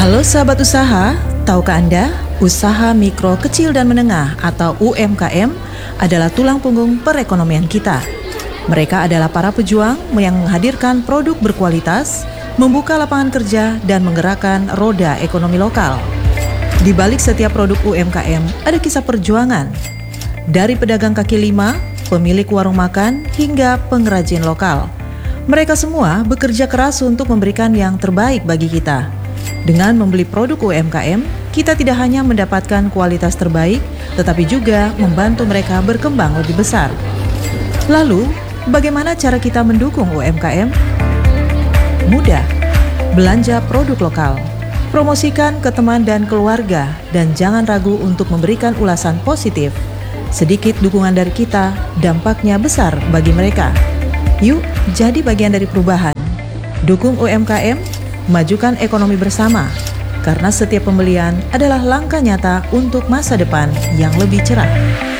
Halo sahabat usaha, tahukah Anda, usaha mikro, kecil dan menengah atau UMKM adalah tulang punggung perekonomian kita. Mereka adalah para pejuang yang menghadirkan produk berkualitas, membuka lapangan kerja dan menggerakkan roda ekonomi lokal. Di balik setiap produk UMKM ada kisah perjuangan. Dari pedagang kaki lima, pemilik warung makan, hingga pengrajin lokal. Mereka semua bekerja keras untuk memberikan yang terbaik bagi kita. Dengan membeli produk UMKM, kita tidak hanya mendapatkan kualitas terbaik, tetapi juga membantu mereka berkembang lebih besar. Lalu, bagaimana cara kita mendukung UMKM? Mudah, belanja produk lokal, promosikan ke teman dan keluarga, dan jangan ragu untuk memberikan ulasan positif. Sedikit dukungan dari kita, dampaknya besar bagi mereka. Yuk, jadi bagian dari perubahan. Dukung UMKM, majukan ekonomi bersama, karena setiap pembelian adalah langkah nyata untuk masa depan yang lebih cerah.